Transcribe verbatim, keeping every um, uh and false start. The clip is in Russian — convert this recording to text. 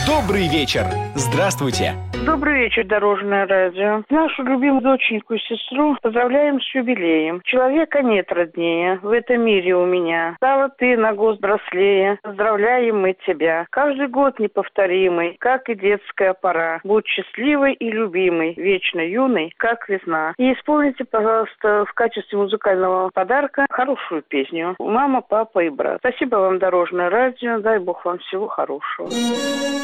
Добрый вечер. Здравствуйте. Добрый вечер, Дорожное радио. Нашу любимую доченьку и сестру поздравляем с юбилеем. Человека нет роднее в этом мире у меня. Стала ты на год взрослее. Поздравляем мы тебя. Каждый год неповторимый, как и детская пора. Будь счастливой и любимой, вечно юной, как весна. И исполните, пожалуйста, в качестве музыкального подарка хорошую песню «Мама, папа и брат». Спасибо вам, Дорожное радио. Дай Бог вам всего хорошего.